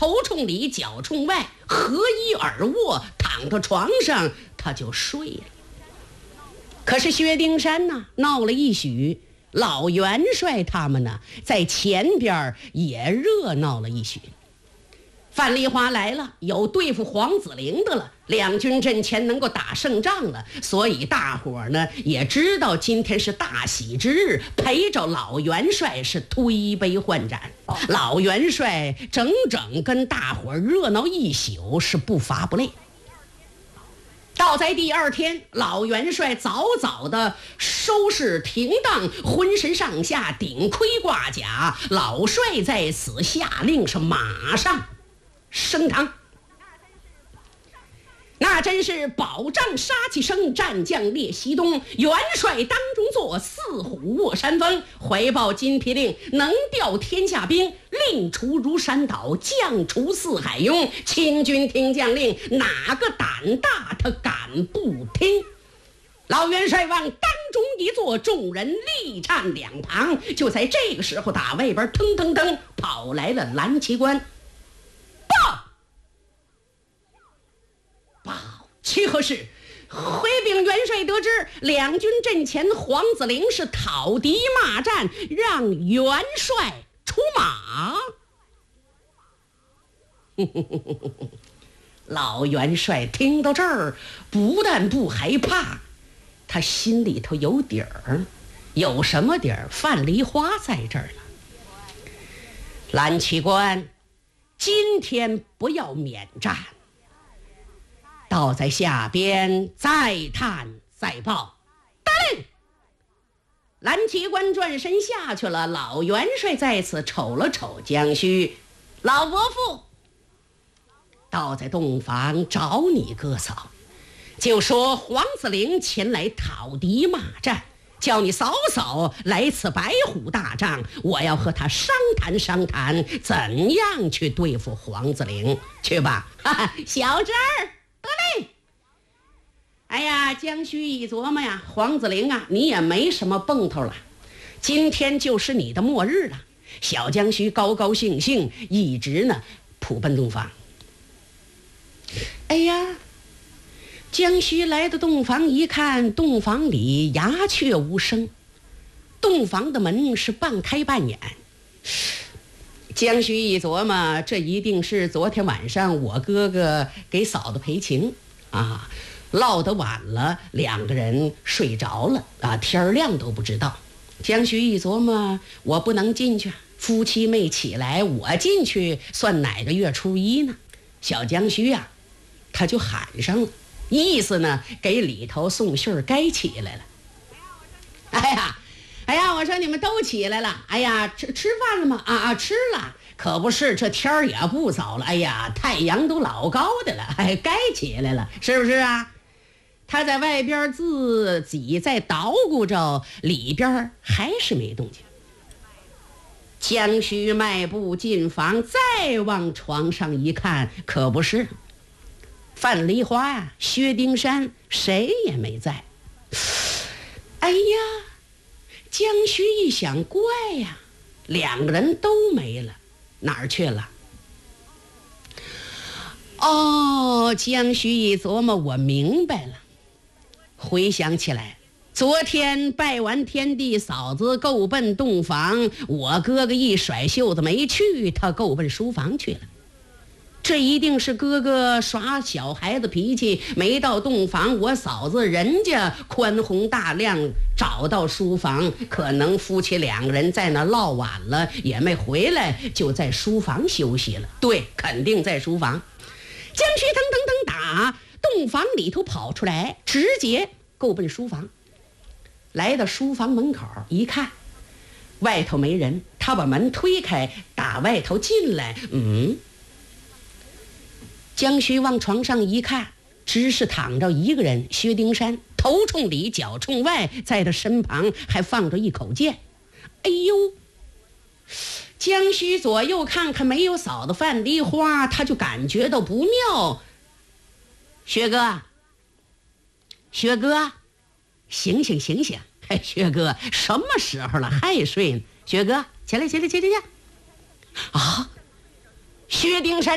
头冲里脚冲外，合衣而卧，躺到床上他就睡了。可是薛丁山呢，闹了一宿，老元帅他们呢，在前边也热闹了一宿。范丽花来了，有对付黄子陵的了，两军阵前能够打胜仗了，所以大伙呢也知道今天是大喜之日，陪着老元帅是推杯换盏。老元帅整整跟大伙热闹一宿，是不乏不累。到在第二天，老元帅早早的收拾停当，浑身上下顶盔挂甲，老帅在此下令是马上升堂。那真是宝帐杀气生，战将列西东，元帅当中坐，四虎卧山峰。怀抱金批令，能调天下兵，令除如山倒，将除四海拥。清军听将令，哪个胆大他敢不听？老元帅往当中一坐，众人立站两旁。就在这个时候，打外边腾腾腾跑来了蓝旗官。其何事？回禀元帅得知，两军阵前黄子陵是讨敌骂战，让元帅出马。老元帅听到这儿，不但不害怕，他心里头有底儿。有什么底儿？范梨花在这儿了。蓝旗官，今天不要免战，到在下边再探再报。大令！蓝旗官转身下去了。老元帅在此瞅了瞅江须，老伯父，倒在洞房找你哥嫂，就说黄子陵前来讨敌骂战，叫你嫂嫂来次白虎大仗，我要和他商谈商谈，怎样去对付黄子陵。去吧，哈哈，小侄儿得令。哎呀，江须一琢磨呀，黄子陵啊，你也没什么蹦头了，今天就是你的末日了。小江须高高兴兴，一直呢扑奔洞房。哎呀，江须来到洞房一看，洞房里鸦雀无声，洞房的门是半开半掩。江须一琢磨，这一定是昨天晚上我哥哥给嫂子赔情啊，唠得晚了，两个人睡着了啊，天亮都不知道。江须一琢磨，我不能进去，夫妻没起来，我进去算哪个月初一呢？小江须啊，他就喊上了，意思呢给里头送信儿该起来了。哎呀，我说你们都起来了，哎呀，吃饭了吗？啊，吃了。可不是，这天儿也不早了，哎呀，太阳都老高的了，哎，该起来了，是不是啊？他在外边自己在捣鼓着，里边还是没动静。江须迈步进房，再往床上一看，可不是，范梨花呀、薛丁山谁也没在。哎呀，江须一想，怪呀，两个人都没了，哪儿去了？哦，江须一琢磨，我明白了，回想起来，昨天拜完天地，嫂子够奔洞房，我哥哥一甩袖子没去，他够奔书房去了。这一定是哥哥耍小孩子脾气，没到洞房，我嫂子人家宽宏大量找到书房，可能夫妻两个人在那唠晚了，也没回来，就在书房休息了。对，肯定在书房。江须腾腾腾打洞房里头跑出来，直接够奔书房。来到书房门口一看，外头没人，他把门推开，打外头进来。江须往床上一看，只是躺着一个人，薛丁山，头冲里脚冲外，在他身旁还放着一口剑。哎呦，江须左右看看没有嫂子范梨花，他就感觉到不妙。薛哥，醒醒！薛哥，什么时候了还睡呢？薛哥，起来！啊！薛丁山